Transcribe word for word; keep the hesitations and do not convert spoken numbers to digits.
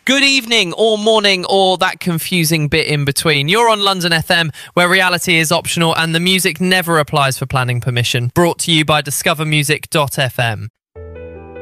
Good evening or morning or that confusing bit in between. You're on London F M, where reality is optional and the music never applies for planning permission. Brought to you by discover music dot f m.